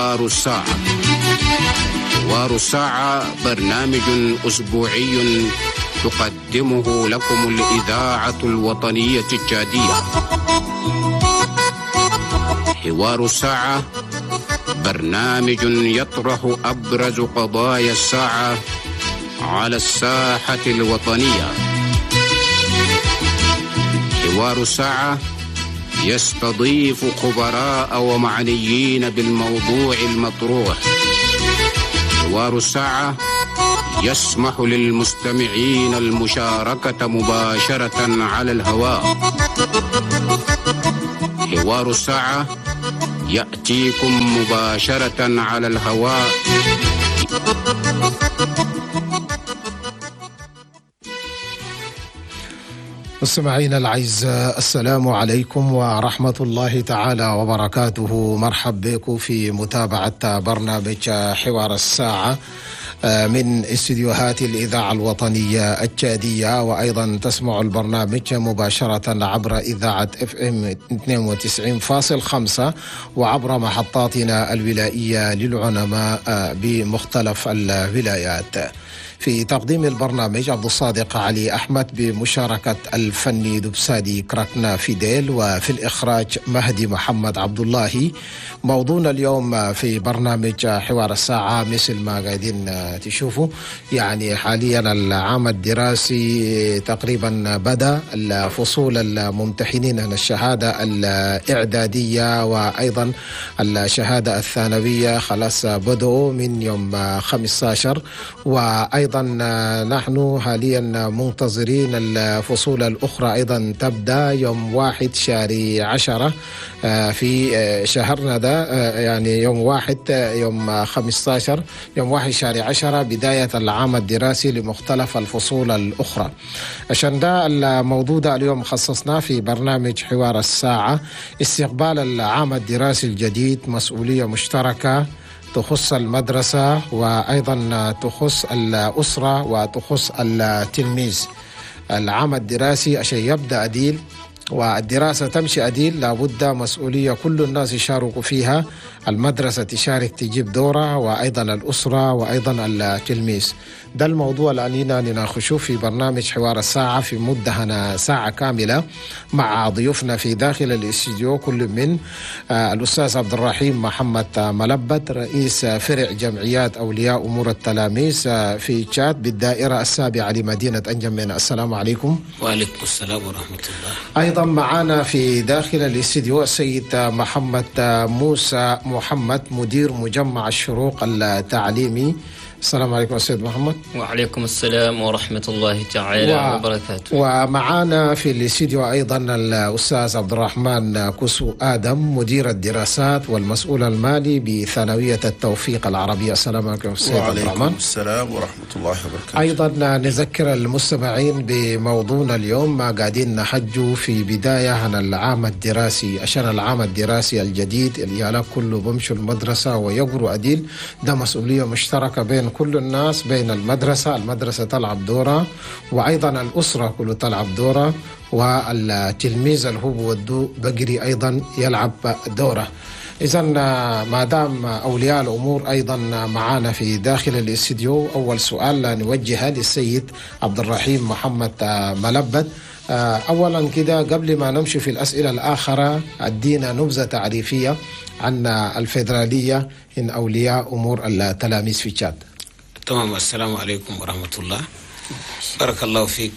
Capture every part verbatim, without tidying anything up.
حوار الساعة. حوار الساعة برنامج أسبوعي تقدمه لكم الإذاعة الوطنية التشادية. حوار الساعة برنامج يطرح أبرز قضايا الساعة على الساحة الوطنية. حوار الساعة يستضيف خبراء ومعنيين بالموضوع المطروح. حوار الساعة يسمح للمستمعين المشاركة مباشرة على الهواء. حوار الساعة يأتيكم مباشرة على الهواء. مستمعينا الأعزاء، السلام عليكم ورحمة الله تعالى وبركاته. مرحب بكم في متابعة برنامج حوار الساعة من استديوهات الإذاعة الوطنية التشادية، وأيضا تسمع البرنامج مباشرة عبر إذاعة اف ام اثنين وتسعين فاصلة خمسة وعبر محطاتنا الولائية للعلماء بمختلف الولايات. في تقديم البرنامج عبد الصادق علي أحمد بمشاركة الفني دبسادي كراكنا فيديل، وفي الإخراج مهدي محمد عبد الله. موضوعنا اليوم في برنامج حوار الساعة مثل ما قاعدين تشوفوا، يعني حاليا العام الدراسي تقريبا بدأ. الفصول الممتحنين عن الشهادة الإعدادية وأيضا الشهادة الثانوية خلاص بدأوا من يوم خمسة عشر، وأيضا أيضا نحن حاليا منتظرين الفصول الأخرى أيضا تبدأ يوم واحد شهر عشرة في شهرنا ده، يعني يوم واحد يوم خمسة عشر يوم واحد شهر عشرة بداية العام الدراسي لمختلف الفصول الأخرى. عشان ده الموضوع ده اليوم خصصناه في برنامج حوار الساعة. استقبال العام الدراسي الجديد مسؤولية مشتركة تخص المدرسة وأيضا تخص الأسرة وتخص التلميذ. العام الدراسي عشان يبدأ عديل والدراسة تمشي عديل لابد مسؤولية كل الناس يشاركوا فيها. المدرسة تشارك تجيب دورة، وأيضا الأسرة وأيضا التلميذ. ده الموضوع اللي علينا نناقشه في برنامج حوار الساعة في مدة هنا ساعة كاملة مع ضيوفنا في داخل الاستديو، كل من آه الأستاذ عبد الرحيم محمد ملبت رئيس فرع جمعيات أولياء أمور التلاميذ آه في تشاد بالدائرة السابعة لمدينة أنجمين. السلام عليكم. وعليكم السلام ورحمة الله. أيضا معنا في داخل الاستديو السيد محمد موسى محمد مدير مجمع الشروق التعليمي. السلام عليكم أستاذ محمد. وعليكم السلام ورحمة الله تعالى و... وبركاته. ومعانا في الاستديو أيضا الأستاذ عبد الرحمن كسو آدم مدير الدراسات والمسؤول المالي بثانوية التوفيق العربية. السلام عليكم أستاذ عبد الرحمن. وعليكم السلام ورحمة الله وبركاته. أيضا نذكر المستمعين بموضوعنا اليوم. ما قاعدين نحجوا في بداية عن العام الدراسي، عشان العام الدراسي الجديد العيال كله بمشوا المدرسة ويقروا عديل. ده مسؤولية مشتركة بين كل الناس، بين المدرسة المدرسة تلعب دورة، وأيضا الأسرة كله تلعب دورة، والتلميذ اللي هو بودو بقري أيضا يلعب دورة. إذا ما دام أولياء الأمور أيضا معنا في داخل الاستديو، أول سؤال نوجهه للسيد عبد الرحيم محمد ملبت. أولا كده قبل ما نمشي في الأسئلة الآخرة، أدينا نبذة تعريفية عن الفيدرالية إن أولياء أمور التلاميذ في تشاد. تمام. السلام عليكم ورحمة الله. بارك الله فيك.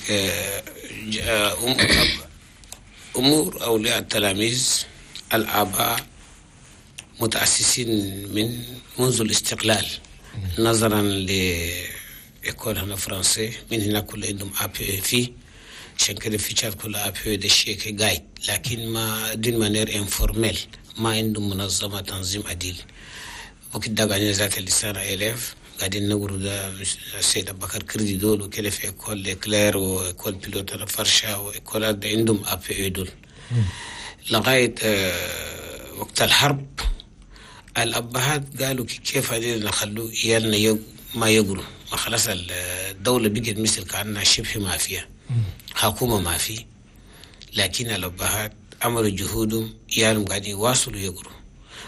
أمور أولياء التلاميذ الآباء متأسسين من منذ الاستقلال، نظرا لإكول هنا فرنسي من هنا كل عندهم أبي في عشان كده في تشاد كل أبي ده شيء كجايد، لكن ما دين مانير انفورميل، ما عندهم منظمة تنظيم عديل. وكده قاعدين ذاك اللسان إليف قاعدين نقولوا ده السيد أبو بكر كردي دول وكده في إكول إكلير وإكول بيلوت فرشة وإكولات ده عندهم أبي دول لغاية آه وقت الحرب. الأبهات قالوا كيف هذين نخلوا إيالنا يق ما يقولوا، ما خلاص الدولة بقت مثل كأنها شبه ما فيها، حكومة ما في، لكن الأبهات عملوا جهودهم إيالهم قاعدين يواصلوا يقولوا.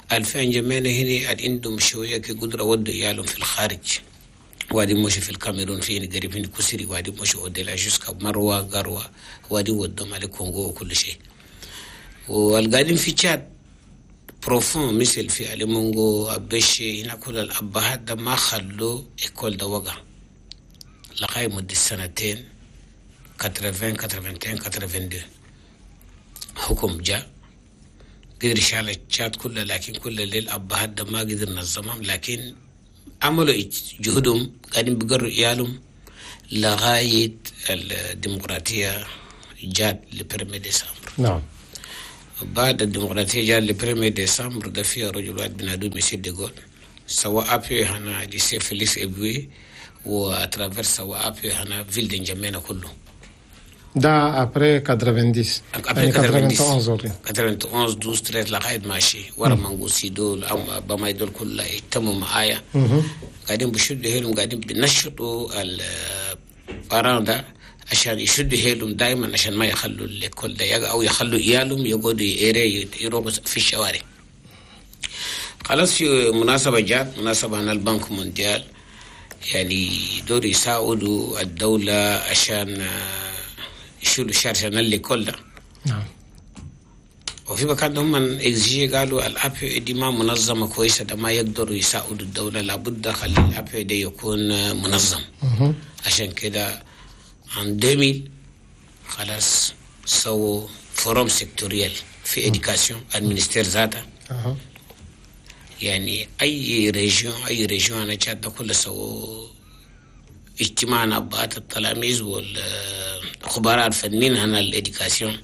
ألفين جمعنا هنا عندهم شوية كقدرة ودوا إيالهم في الخارج، وادي مشي في الكاميرون فين قريبين كسري، وادي مشي ودي العجوزكا مروة قروة، وادي ودهم على كونغو وكل شيء. والقاعدين في تشاد بروفون مثل في علي مونغو أبشي هنا كل الأبهات ده ما خلوا إيكول ده وقع لغاية مدة سنتين كترفين كترفين كترفين دي حكم جاء قدر شال التشاد كله، لكن كل الليل أبهات ده ما قدر نظمهم، لكن عملوا جهودهم قاعدين بيقروا إيالهم لغاية الديمقراطية جات لبرمي ديسمبر. نعم. بعد الديمقراطية جات لبرمي ديسمبر ده فيها رجل واحد بنادو مسيد ديغول سواء أبي هنا جيسي فيليس إبوي وأترافير سواء أبي هنا فيل دنجمينا كله. ده أبري كادرفنديس. أبري كادرفنديس. كادرفنديس دوس تلات لغاية ماشي ورا منقوسي دول أو بما يدول كله يتموا معايا. قاعدين بشدوا هيلهم قاعدين بنشطوا الباران ده عشان يشدوا هيلهم دائما عشان ما يخلوا الكل ده يقع أو يخلوا إيالهم يقعدوا يري يروحوا في الشوارع. خلاص في مناسبة جات مناسبة هنا البنك مونديال يعني دور يساعدوا الدولة عشان يشيلوا شارشان اللي كله. نعم. وفي مكان هم اكزيجي قالوا الابيو دي ما منظمه كويسه، ده ما يقدروا يساعدوا الدوله، لابد خلي الابيو دي يكون منظم. مه. عشان كده عن ألفين خلاص سووا فوروم سيكتوريال في اديوكاسيون المينستير ذاته. أه. يعني اي ريجيون اي ريجيون انا كده كله سووا اجتماع نبات التلاميذ والخبراء الفنيين هنا الاديوكاسيون.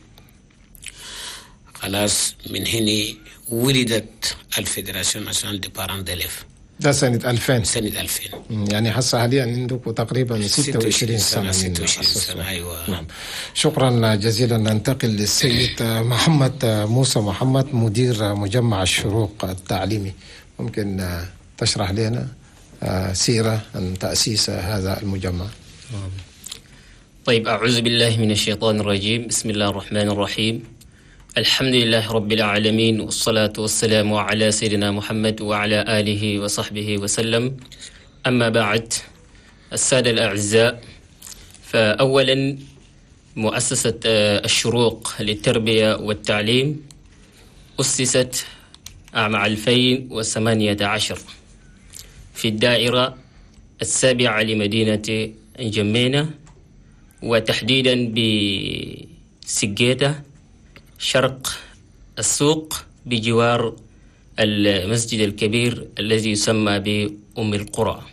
خلاص من هنا ولدت الفيدراسيون ناسيونال دي باران ديليف. ده سنة ألفين. سنة ألفين. يعني هسه حاليا عندكم تقريبا ستة وعشرين سنة. ستة وعشرين سنة أيوة. نعم. شكرا جزيلا. ننتقل للسيد محمد موسى محمد مدير مجمع الشروق التعليمي. ممكن تشرح لنا سيرة عن تأسيس هذا المجمع؟ طيب، أعوذ بالله من الشيطان الرجيم. بسم الله الرحمن الرحيم. الحمد لله رب العالمين، والصلاة والسلام على سيدنا محمد وعلى آله وصحبه وسلم. أما بعد، السادة الأعزاء، فأولا مؤسسة الشروق للتربية والتعليم أسست عام ألفين وثمانية عشر في الدائرة السابعة لمدينة جمينة، وتحديدا بسجيتة شرق السوق بجوار المسجد الكبير الذي يسمى بأم القرى.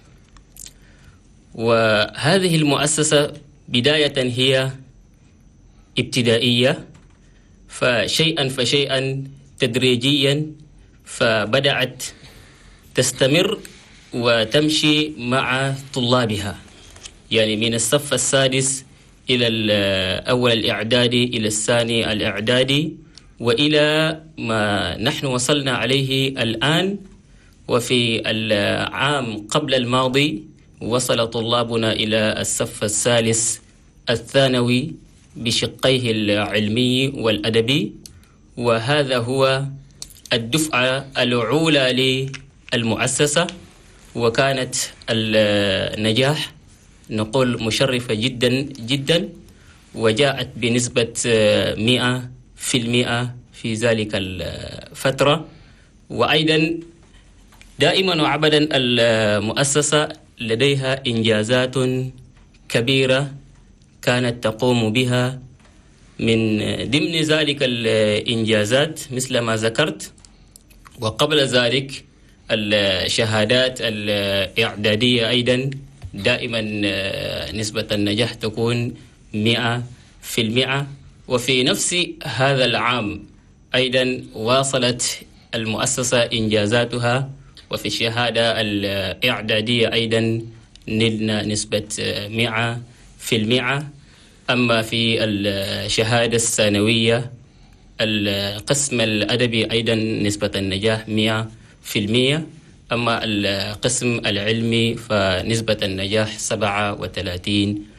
وهذه المؤسسة بداية هي ابتدائية، فشيئا فشيئا تدريجيا فبدأت تستمر وتمشي مع طلابها، يعني من الصف السادس إلى الأول الإعدادي إلى الثاني الإعدادي، وإلى ما نحن وصلنا عليه الآن. وفي العام قبل الماضي وصل طلابنا إلى الصف الثالث الثانوي بشقيه العلمي والأدبي، وهذا هو الدفعة الأولى للمؤسسة، وكانت النجاح نقول مشرفة جدا جدا، وجاءت بنسبة مئة في المئة في ذلك الفترة. وأيضا دائما وعبدا المؤسسة لديها إنجازات كبيرة كانت تقوم بها. من ضمن ذلك الإنجازات مثل ما ذكرت، وقبل ذلك الشهادات الإعدادية أيضا دائما نسبة النجاح تكون مئة في المئة. وفي نفس هذا العام أيضا واصلت المؤسسة إنجازاتها، وفي الشهادة الإعدادية أيضا نلنا نسبة مئة في المئة. أما في الشهادة الثانوية القسم الأدبي أيضا نسبة النجاح مئة في المئة. أما القسم العلمي فنسبة النجاح سبعة وثلاثين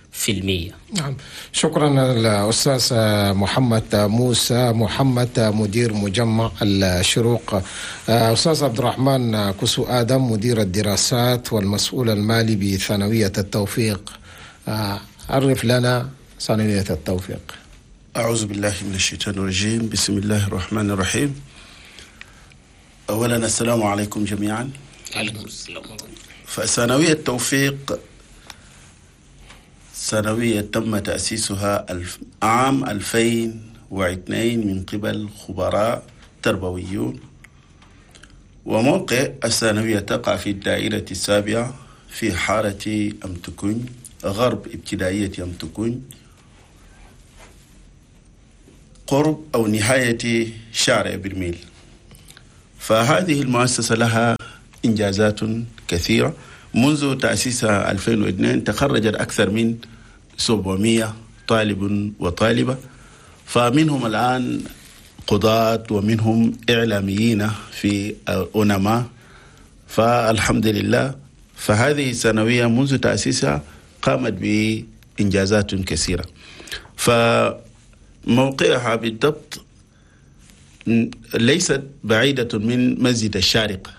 في المية. نعم، شكرا الأستاذ محمد موسى محمد مدير مجمع الشروق. أستاذ عبد الرحمن كسو آدم مدير الدراسات والمسؤول المالي بثانوية التوفيق، عرف لنا ثانوية التوفيق. أعوذ بالله من الشيطان الرجيم، بسم الله الرحمن الرحيم. أولا السلام عليكم جميعا. عليكم السلام. فثانوية التوفيق ثانوية تم تأسيسها عام ألفين واثنين من قبل خبراء تربويون، وموقع الثانوية تقع في الدائرة السابعة في حارة أمتكون غرب ابتدائية أمتكون، قرب أو نهاية شارع برميل. فهذه المؤسسة لها إنجازات كثيرة. منذ تأسيسها ألفين واثنين تخرجت أكثر من سبعمائة طالب وطالبة، فمنهم الآن قضاة ومنهم إعلاميين في أونما، فالحمد لله. فهذه الثانوية منذ تأسيسها قامت بإنجازات كثيرة. فموقعها بالضبط ليست بعيدة من مسجد الشارقة،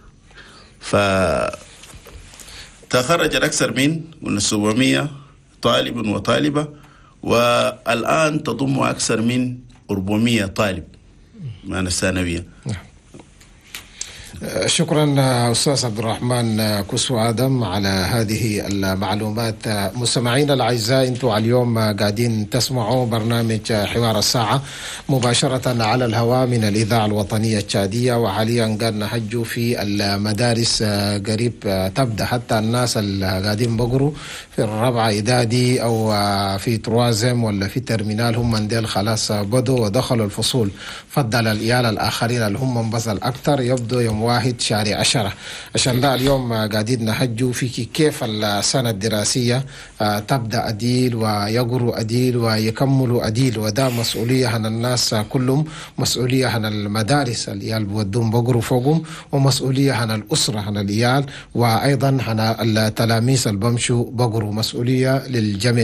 فتخرج أكثر من سبعمائة طالب وطالبة، والآن تضم أكثر من أربعمائة طالب من الثانوية. شكرا أستاذ عبد الرحمن كسو آدم على هذه المعلومات. مستمعينا الأعزاء، أنتم اليوم قاعدين تسمعوا برنامج حوار الساعة مباشرة على الهواء من الإذاعة الوطنية التشادية، وحاليا قاعد نحجوا في المدارس، قريب تبدأ حتى الناس اللي قاعدين بقروا في الرابعة إعدادي أو في تروازم ولا في ترمينال، هم من ديل خلاص بدوا ودخلوا الفصول. فضل الإيال الآخرين اللي هم بس الأكثر يبدو يوم واحد شهر عشرة. عشان ده اليوم قاعدين نحجوا فيك كيف السنة الدراسية تبدأ أديل ويقروا أديل ويكملوا أديل، وده مسؤولية عن الناس كلهم، مسؤولية عن المدارس الإيال بودهم بقروا فوقهم، ومسؤولية عن الأسرة عن الإيال، وأيضا عن التلاميذ البمشوا بقروا، مسؤولية للجميع.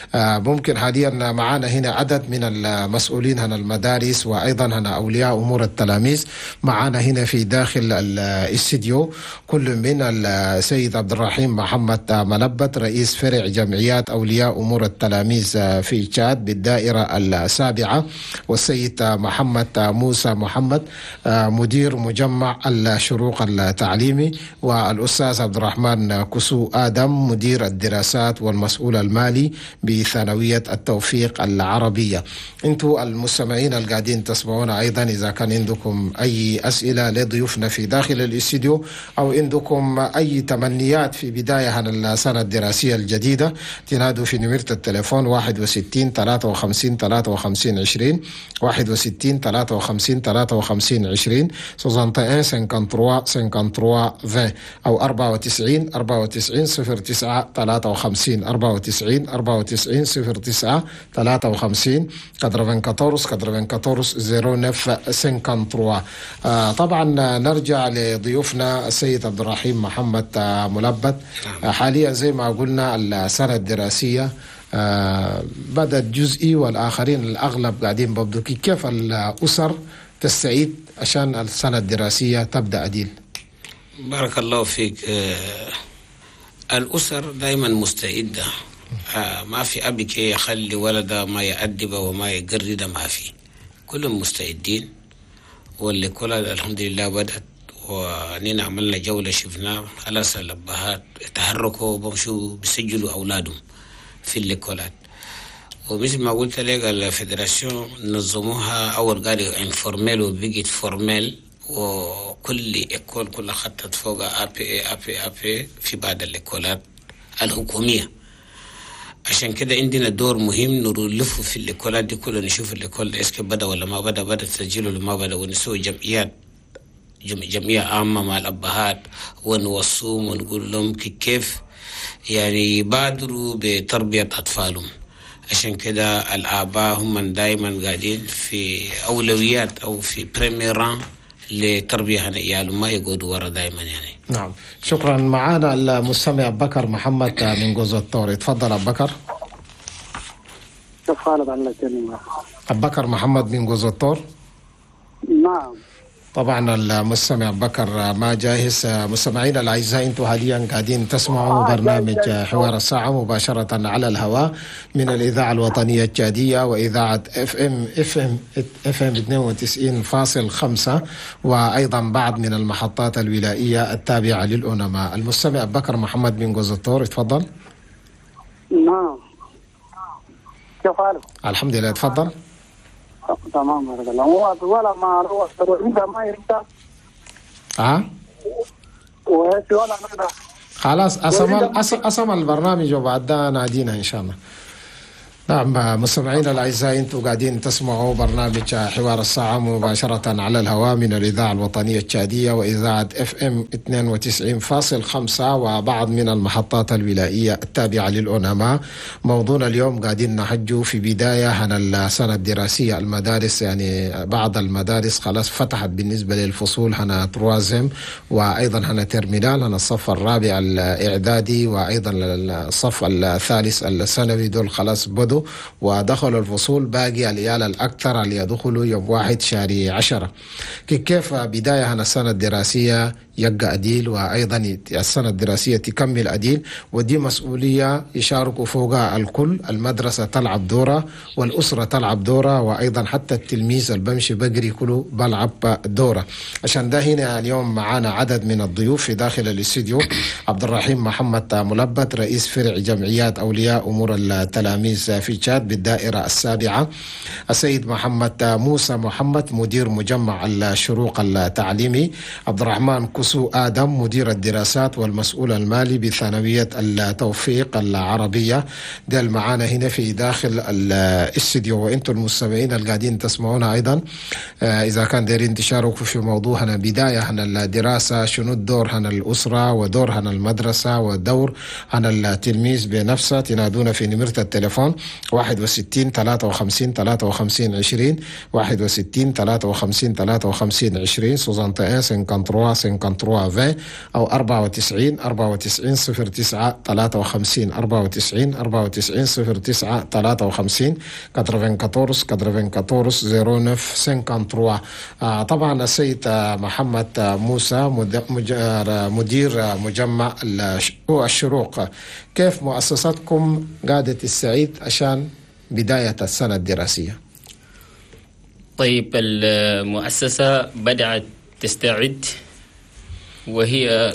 ممكن حاليا معنا هنا عدد من المسؤولين عن المدارس وأيضا عن أولياء أمور التلاميذ معنا هنا في داخل الاستديو، كل من السيد عبد الرحيم محمد ملبت رئيس فرع جمعيات أولياء أمور التلاميذ في تشاد بالدائرة السابعة، والسيد محمد موسى محمد مدير مجمع الشروق التعليمي، والأستاذ عبد الرحمن كسو آدم مدير الدراسات والمسؤول المالي بثانوية التوفيق العربية. انتوا المستمعين القاعدين تسمعونا أيضا، إذا كان عندكم أي أسئلة لضيوفنا في داخل الاستديو أو عندكم أي تمنيات في بداية عن السنة الدراسية الجديدة، تنادوا في نمرة التليفون واحد وستين ثلاثة وخمسين ثلاثة وخمسين عشرين واحد وستين ثلاثة وخمسين ثلاثة وخمسين عشرين واحد وستين خمسة وثلاثين عشرين أو أربعة وتسعين أربعة وتسعين صفر تسعة ثلاثة وخمسين أربعة وتسعين أربعة وتسعين صفر تسعة ثلاثة وخمسين كاترفنكاتورس كاترفنكاتورس زيرو نف سنكانتروا. آه طبعا نرجع لضيوفنا السيد عبد الرحيم محمد ملبت. حاليا زي ما قلنا السنة الدراسية آه بدأت جزئي والآخرين الأغلب قاعدين ببدو. كيف الأسر تستعيد عشان السنة الدراسية تبدأ أديل؟ بارك الله فيك. آه الأسر دائما مستعدة. آه ما في أبي كي يخلي ولده ما يأدب وما يقرد، ما في، كلهم مستعدين. واللي كل الحمد لله بدأت، ونينا عملنا جولة شفنا خلاص الأبهات يتحركوا بمشوا بيسجلوا أولادهم في الليكولات. ومثل ما قلت لك الفيدراسيون نظموها أول قال انفورميل وبقيت فورميل، وكل إيكول كل خطت فوق أبي أبي أبي في بعض الليكولات الحكومية. عشان كده عندنا دور مهم نلف في الليكولات دي كلها، نشوف الليكول اسكي بدا ولا ما بدا، بدا تسجيل ولا ما بدا، ونسوي جمعيات جمعية عامة مع الأبهات ونوصوهم ونقول لهم كيف يعني يبادروا بتربية أطفالهم. عشان كده الآباء هم دائما قاعدين في أولويات أو في بريميران لتربية هنا إيال ما يقعدوا ورا دائما يعني. نعم شكرا. معنا المستمع بكر محمد من جوز الطور. تفضل أبو بكر. شوف خالد على كلمة. أبو بكر محمد من جوز الطور. نعم طبعا المستمع بكر ما جاهز. مستمعين الأعزاء انتم حاليا قاعدين تسمعوا برنامج حوار الساعة مباشرة على الهواء من الإذاعة الوطنية التشادية وإذاعة اف ام اف ام اف ام اثنين وتسعين فاصل خمسة وأيضا بعض من المحطات الولائية التابعة للأنماء. المستمع بكر محمد من جوز الطور تفضل. نعم كيف حالك؟ الحمد لله تفضل. تمام بارك الله. هو ولا ما هو إذا ما يرتاح ها ولا ما خلاص أسمع أسمع البرنامج وبعد ده نادينا إن شاء الله. نعم مستمعينا الأعزاء انتم قاعدين تسمعوا برنامج حوار الساعة مباشرة على الهواء من الإذاعة الوطنية التشادية وإذاعة اف ام اثنين وتسعين فاصل خمسة وبعض من المحطات الولائية التابعة للأنماء. موضوعنا اليوم قاعدين نحجوا في بداية عن السنة الدراسية. المدارس يعني بعض المدارس خلاص فتحت بالنسبة للفصول هنا تروازم وأيضا هنا ترمينال هنا الصف الرابع الإعدادي وأيضا الصف الثالث الثانوي دول خلاص بدوا ودخلوا الفصول. باقي العيال الأكثر اللي يدخلوا يوم واحد شهر عشرة. كيف بداية هنا السنة الدراسية يبقى أديل وأيضا السنة الدراسية تكمل أديل ودي مسؤولية يشاركوا فوقها الكل. المدرسة تلعب دورة والأسرة تلعب دورة وأيضا حتى التلميذ البمشي بقري كله بلعب دورة. عشان ده هنا اليوم معانا عدد من الضيوف في داخل الاستوديو. عبد الرحيم محمد ملبت رئيس فرع جمعيات أولياء أمور التلاميذ في تشاد بالدائرة السابعة. السيد محمد موسى محمد مدير مجمع الشروق التعليمي. عبد الرحمن كسو آدم مدير الدراسات والمسؤول المالي بثانوية التوفيق العربية. ده معانا هنا في داخل الاستوديو. وانتم المستمعين القاعدين تسمعونا أيضا إذا كان دايرين تشاركوا في موضوع هنا بداية هنا الدراسة شنو الدور هنا الأسرة ودور هنا المدرسة ودور هنا التلميذ بنفسه تنادونا في نمرة التليفون واحد وستين ثلاثة وخمسين ثلاثة وخمسين عشرين واحد وستين ثلاثة وخمسين ثلاثة وخمسين عشرين سوزانتا سنكنتروا سنكنتروا في أو أربعة وتسعين أربعة وتسعين صفر تسعة ثلاثة وخمسين أربعة وتسعين أربعة وتسعين صفر تسعة ثلاثة وخمسين كاترفين كاتورس كاترفين كاتورس زيرو نف سنكنتروا. آه طبعا السيد محمد موسى مدير مجمع الشروق، كيف مؤسستكم قادت السعيد عشان بداية السنة الدراسية؟ طيب المؤسسة بدأت تستعد وهي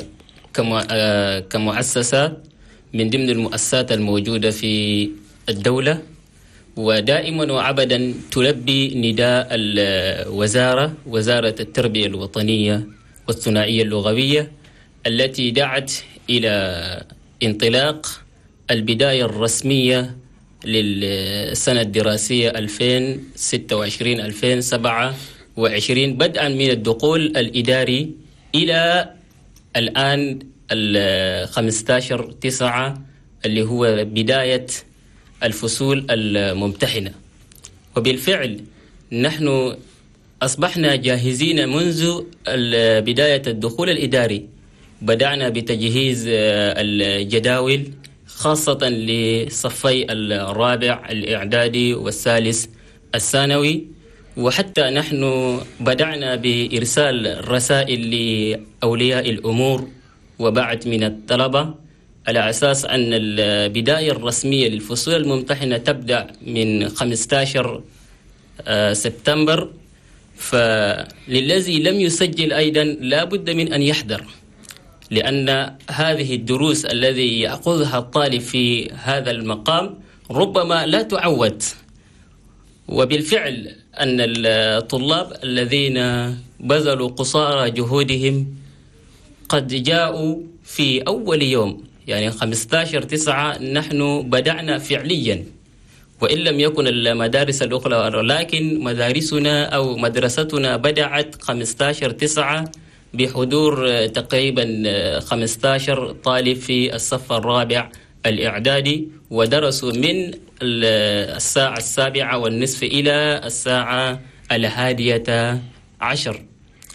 كمؤسسة من ضمن المؤسسات الموجودة في الدولة ودائما وأبدا تلبي نداء الوزارة وزارة التربية الوطنية والثنائية اللغوية التي دعت إلى انطلاق البداية الرسمية للسنة الدراسية ألفين وستة وعشرين ألفين وسبعة وعشرين بدءا من الدخول الإداري إلى الآن الخمسة عشر تسعة اللي هو بداية الفصول الممتحنة. وبالفعل نحن أصبحنا جاهزين منذ بداية الدخول الإداري. بدأنا بتجهيز الجداول خاصة لصفي الرابع الإعدادي والثالث الثانوي، وحتى نحن بدأنا بإرسال رسائل لأولياء الأمور وبعض من الطلبة على أساس أن البداية الرسمية للفصول الممتحنة تبدأ من خمسة عشر سبتمبر. فللذي لم يسجل أيضا لا بد من أن يحضر، لأن هذه الدروس الذي يأخذها الطالب في هذا المقام ربما لا تعود. وبالفعل أن الطلاب الذين بذلوا قصارى جهودهم قد جاءوا في أول يوم، يعني خمسة عشر تسعة نحن بدأنا فعليا، وإن لم يكن المدارس الأخرى، ولكن مدارسنا أو مدرستنا بدأت خمسة عشر تسعة بحضور تقريبا خمسة عشر طالب في الصف الرابع الإعدادي، ودرسوا من الساعة السابعة والنصف إلى الساعة الهادية عشر.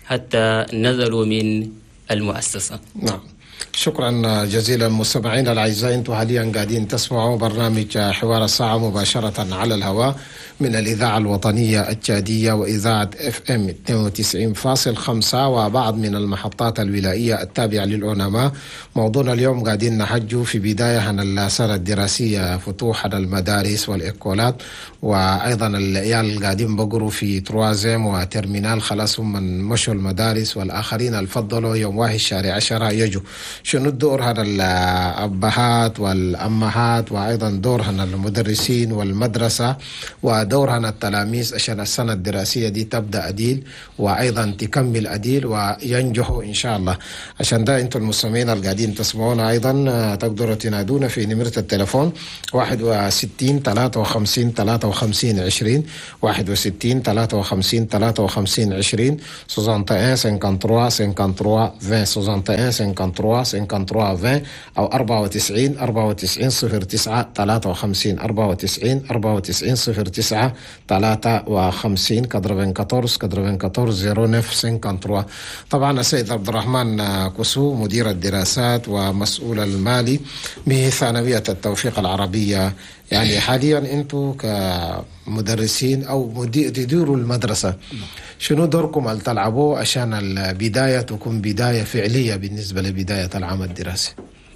حتى نزلوا من المؤسسة. نعم، شكرا جزيلا. مستمعينا الاعزاء، انتم حاليا قاعدين تسمعوا برنامج حوار الساعه مباشره على الهواء من الاذاعه الوطنيه التشاديه واذاعه اف ام اثنين وتسعين فاصلة خمسة وبعض من المحطات الولائيه التابعه للأونما. موضوعنا اليوم قاعدين نحجوا في بدايه عن السنه الدراسيه، فتوح المدارس والاكولات، وايضا العيال قاعدين بقروا في تروازيم وترمينال، خلاص هم من مشوا المدارس، والاخرين الفضلوا يوم واحد شهر عشرة يجوا. شنو الدور هذا الأبهات والأمهات، وأيضا دور هنا المدرسين والمدرسة، ودور هنا التلاميذ عشان السنة الدراسية دي تبدأ أديل وأيضا تكمل أديل وينجحوا إن شاء الله. عشان ده أنتم المستمعين اللي قاعدين تسمعونا أيضا تقدروا تنادونا في نمرة التلفون واحد وستين ثلاثة وخمسين ثلاثة وخمسين عشرين واحد وستين ثلاثة وخمسين ثلاثة وخمسين عشرين واحد وستين خمسة وثلاثين خمسة وثلاثين خمسة وثلاثين أو أربعة وتسعين أربعة وتسعين صفر تسعة ثلاثة وخمسين أربعة وتسعين أربعة وتسعين صفر تسعة ثلاثة وخمسين كدربين كتورس كدربين كتورس زيرو نف سنكنتروا. طبعا السيد عبد الرحمن كسو مدير الدراسات ومسؤول المالي بثانوية التوفيق العربية، يعني حاليا انتم كمدرسين او تديروا المدرسة، شنو دوركم اللي تلعبوه عشان البداية تكون بداية فعلية بالنسبة لبداية العام الدراسي؟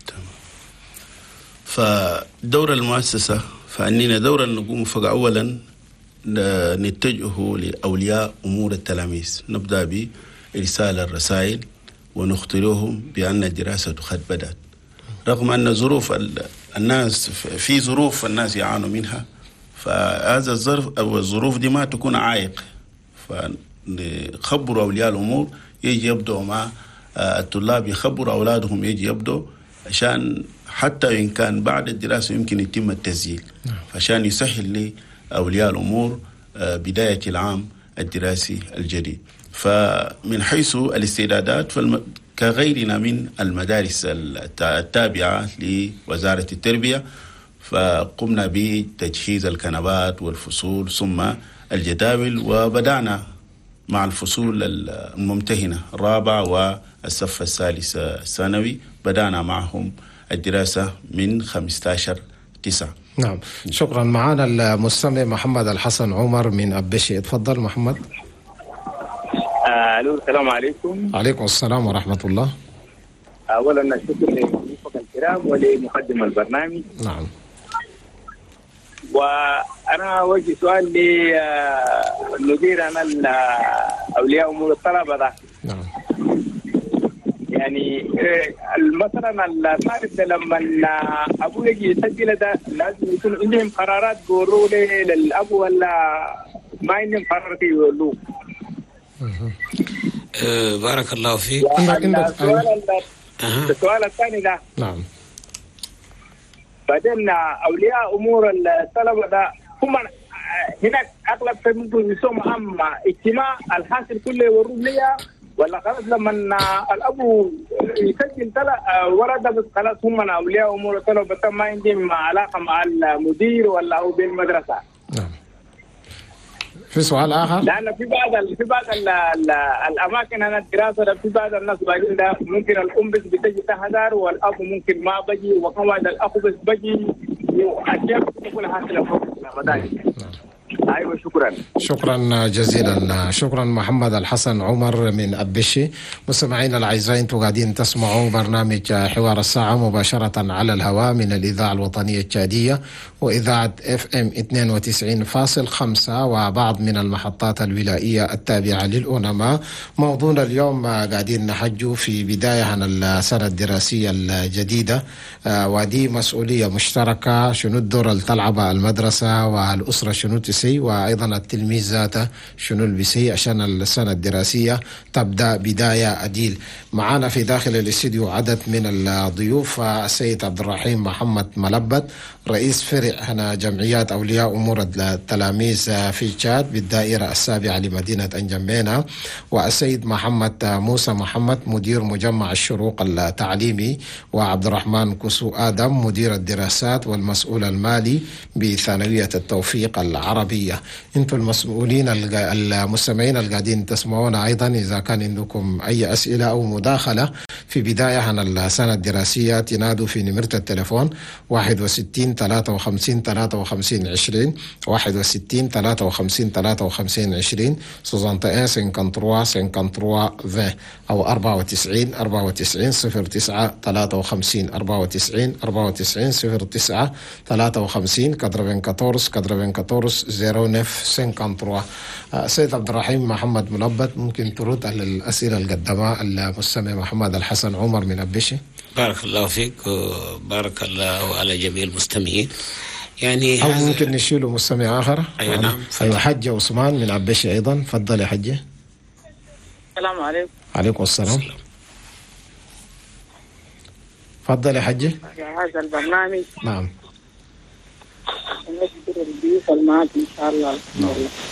فدور المؤسسة فأننا دورا نقوم فقط أولا نتجه لأولياء أمور التلاميذ، نبدأ برسالة الرسائل ونخطرهم بأن الدراسة قد بدأت، رغم أن ظروف الناس في ظروف الناس يعانوا منها، فهذا الظرف أو الظروف دي ما تكون عائق، فنخبروا أولياء الأمور يجي يبدأوا مع الطلاب، يخبروا أولادهم يجي يبدأوا عشان حتى إن كان بعد الدراسة يمكن يتم التسجيل، عشان يسهل لأولياء الأمور بداية العام الدراسي الجديد. فمن حيث الاستعدادات كغيرنا من المدارس التابعة لوزارة التربية، فقمنا بتجهيز الكنبات والفصول ثم الجداول، وبدأنا مع الفصول الممتهنة الرابع والصف الثالث الثانوي، بدأنا معهم الدراسة من خمسة عشر تسعة. نعم، شكرا. معنا المستمع محمد الحسن عمر من أبشي، اتفضل محمد. الو السلام عليكم. عليكم السلام ورحمة الله. اولا الشكر لضيوفك الكرام ولمقدم البرنامج. نعم. وانا وجه سؤال لمديرنا اولياء امور الطلبه ده. نعم. يعني مثلا الطالب ده لما ابوه يجي يسجل ده لازم يكون عندهم قرارات يقولوا للاب، ولا ما عندهم قرار يقولوا؟ أه بارك الله فيك. السؤال السؤال الثاني ده. نعم. بعدين اولياء امور الطلبه ده هم هناك اغلب منهم يسمى اما اجتماع الحاصل كله يوروه ليا، ولا خلاص لما الابو يسجل ورا ده بس خلاص هم اولياء امور الطلبه ما عندهم علاقه مع المدير ولا هو بالمدرسه؟ نعم. في سؤال آخر؟ لأن في بعض في بعض ال ال الأماكن أنا الدراسة في بعض الناس باقين ده ممكن الأم بس بتجي تحضر والأب ممكن ما بجي، وكمان الأخ بس بجي، أشياء تكون حاصلة فوق المدارس. أيوة شكرا. شكرا جزيلا. شكرا محمد الحسن عمر من أبشي. مستمعينا الأعزاء، أنتم قاعدين تسمعوا برنامج حوار الساعة مباشرة على الهواء من الإذاعة الوطنية التشادية وإذاعة اف ام اثنين وتسعين فاصلة خمسة وبعض من المحطات الولائية التابعة للأونما. موضوعنا اليوم قاعدين نحجوا في بداية عن السنة الدراسية الجديدة، ودي مسؤولية مشتركة، شنو الدور اللي تلعبها المدرسة والأسرة شنو تسي، وأيضا التلميذ ذاته شنو البسي عشان السنة الدراسية تبدأ بداية أديل. معنا في داخل الاستديو عدد من الضيوف، السيد عبد الرحيم محمد ملبت رئيس فرع هنا جمعيات أولياء أمور التلاميذ في تشاد بالدائرة السابعة لمدينة أنجمبينا، والسيد محمد موسى محمد مدير مجمع الشروق التعليمي، وعبد الرحمن كسو آدم مدير الدراسات والمسؤول المالي بثانوية التوفيق العربية. الدراسية. أنتم المسؤولين المستمعين القاعدين تسمعونا أيضا، إذا كان عندكم أي أسئلة أو مداخلة في بداية عن السنة الدراسية تنادوا في نمرة التليفون واحد وستين ثلاثة وخمسين ثلاثة وخمسين عشرين واحد وستين ثلاثة وخمسين ثلاثة وخمسين عشرين سوزانتا سنكنتروا سنكنتروا في أو أربعة وتسعين أربعة وتسعين صفر تسعة ثلاثة وخمسين أربعة وتسعين أربعة وتسعين صفر تسعة ثلاثة وخمسين كادربين كاتورس كادربين كاتورس زيرو نف سنكنتروا. سيد عبد الرحيم محمد ملبت، ممكن ترد على الأسئلة القدماء المستمع محمد الحسن عمر من أبشي؟ بارك الله فيك وبارك الله على جميع المستمعين. يعني أو ممكن نشيله مستمع آخر. أيوة نعم. أيوة حجة عثمان من عبشي أيضا، فضل يا حجة. السلام عليكم. عليكم السلام. فضل يا حجة. هذا البرنامج. نعم. نشكر الضيوف المعاد إن شاء الله. نعم.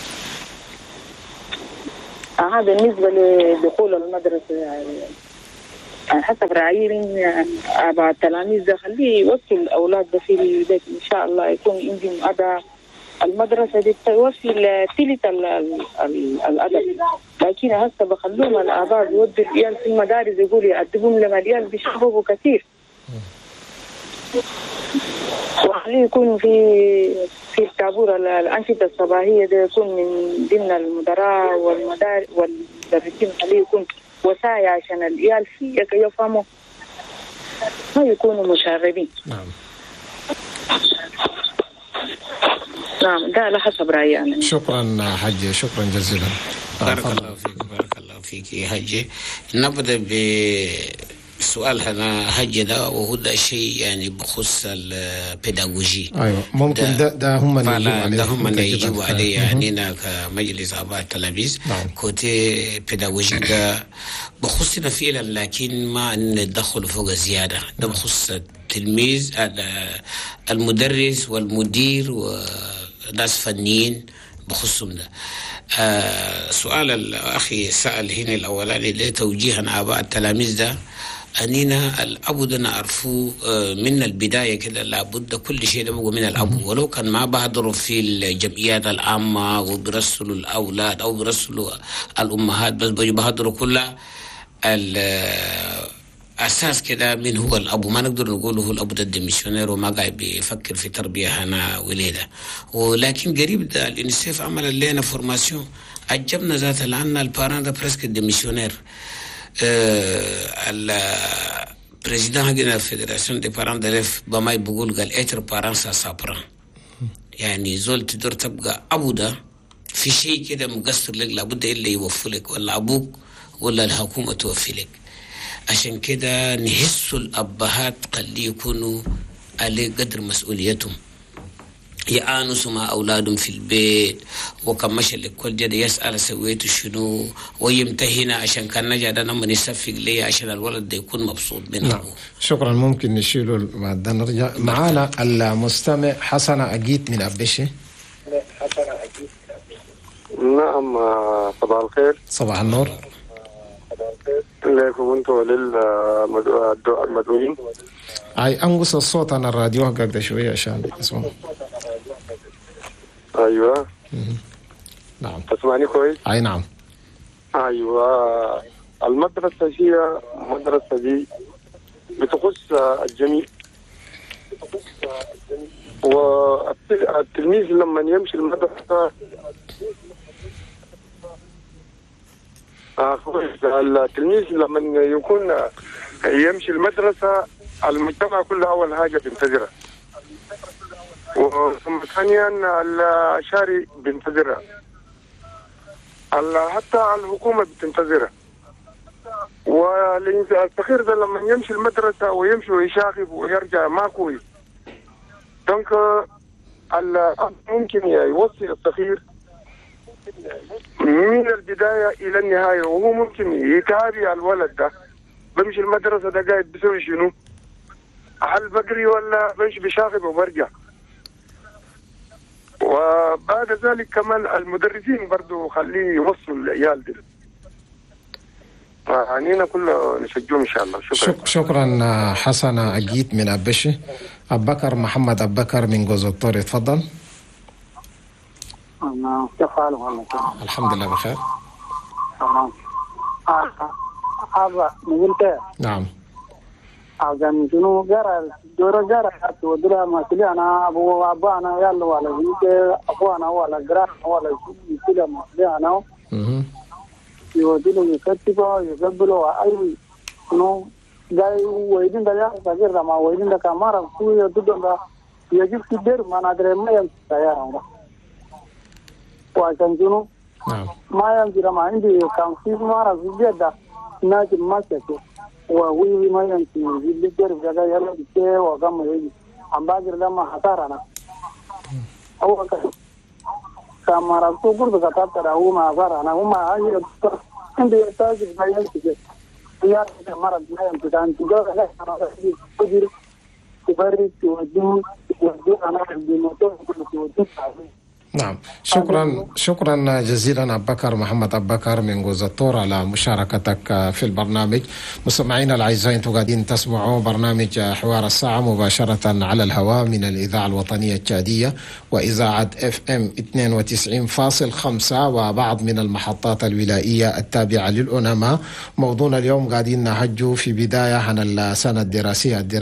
آه بالنسبة لدخول المدرسة يعني حسب رأيي إن أبا التلاميذ ده خليه يوصل الأولاد ده في البيت إن شاء الله، يكون عندهم أبا المدرسة دي توصل ثلث الأدب، لكن هسه بخلوهم الآباء يودوا العيال في المدارس يقولوا يأدبهم لما العيال بيشربوا كثير، وخليه يكون في في الطابور الأنشطة الصباحية ده يكون من ضمن المدراء والمدارس والمدرسين، خليه يكون وسايا عشان العيال فيه يفهموا ما يكونوا مشاغبين. نعم. نعم ده على حسب رأيي أنا. شكرا حجة، شكرا جزيلا. بارك الله فيك بارك الله فيك يا حجة. نبدأ بسؤال هنا حجة ده، وهو ده شيء يعني بخصوص البيداغوجي. أيوة ممكن ده ده هم اللي يجيبوا عليه. ده هم اللي يجيبوا عليه يعني كمجلس آباء التلاميذ. نعم. كوتي بيداغوجي ده بخصنا فعلا، لكن ما ندخل فوق زيادة. ده بخص التلميذ المدرس والمدير وناس فنيين بخصهم ده. آه سؤال الأخي سأل هنا الأولاني لتوجيها آباء التلاميذ ده، أنينا الأب ده نعرفه من البداية كده، لابد كل شيء ده من الأب، ولو كان ما بهدروا في الجمعيات العامة وبرسلوا الأولاد أو برسلوا الأمهات، بس بهدروا كلها الأساس كده من هو الأب. ما نقدر نقول هو الأب ده الديميسيونير وما قاعد بيفكر في تربية هنا وليدة. ولكن قريب ده اليونيسيف عمل لنا فورماسيون عجبنا ذات لأن الباران ده برسك الديميسيونير. البريزيدان هنا فيدراسيون دي باران دلف بما يقول قال اتر باران سابران، يعني زول تقدر تبقى أبو ده في شيء كده مقصر لك لابد إلا يوفر لك، ولا أبوك ولا الحكومة توفي لك. عشان كده نحسوا الأبهات قد يكونوا على قدر مسؤوليتهم، يآنسوا مع أولادهم في البيت، وكم مشى لكل جد يسأل سويته شنو ويمتهن عشان كان نجا ده نما نصفق ليه عشان الولد ده يكون مبسوط منه. نعم. شكرا. ممكن نشيله بعد نرجع معانا المستمع حسن أجيت من أبشي. نعم صباح الخير. صباح النور لكم انتم وللمدعوين. اي انقص الصوت عن الراديو حقك شويه عشان اسمع. ايوه نعم تسمعني كويس؟ اي نعم. ايوه المدرسه هي المدرسه دي بتخص الجميع، والتلميذ لما يمشي المدرسه التلميث لما يكون يمشي المدرسة المجتمع كله أول حاجة بينتظرها، وثم ثانيا الشارع بينتظرها، حتى الحكومة بتنتظرها. والصغير ده لما يمشي المدرسة ويمشي ويشاغب ويرجع ما كويس. دونك الأب ممكن يوصي الصغير من البداية إلى النهاية، وهو ممكن يتابع الولد ده بمشي المدرسة ده قاعد بيسوي شنو، هل بقري ولا بمشي بشاغب وبرجع. وبعد ذلك كمان المدرسين برضو خليه يوصلوا العيال دي، عنينا كله نشجعهم إن شاء الله. شكرا. شكرا حسن أجيت من أبشي. أبكر محمد أبكر من جوزوتوري، تفضل. نعم كيف حالك والله؟ الحمد لله بخير. تمام. هذا نقولت نعم. أذن شنو جرى دورة جرى ودرا ما سلي أنا أبو أبو أنا يلا ولا زيك أبو أنا ولا جرا ولا شيء سلي ما سلي أنا. اها. يوديله يكتبه يقبله أي شنو جاي ويدين ده فاكر ما ويدين ده كمارا كوي يدوده ده يجيب كبير ما ندري ما يمسكه هذا. وعشان شنو؟ نعم. ما يمسكه ما عندي كان في مارا في جدة ناس ما سكوا. وهو ما يمشي يبدأ يرجع يلا بيجي وقام يجي أم باقي لما حصارنا هو كامارا كوكور بكتاب ترى هو ما حصارنا هو ما هاي عندي تاج ما يمشي يا كامارا ما يمشي كان تجار لا أنا أجي تبرد توجه توجه أنا بالموتور توجه نعم. شكرا شكرا جزيلا أبو بكر محمد أبو بكر من جوزاتور على مشاركتك في البرنامج. مستمعينا الأعزاء انتم قاعدين تسمعوا برنامج حوار الساعة مباشرة على الهواء من الإذاعة الوطنية التشادية وإذاعة اف ام اثنين وتسعين فاصلة خمسة وبعض من المحطات الولائية التابعة للأنما. موضوعنا اليوم قاعدين نهجو في بداية عن السنة الدراسية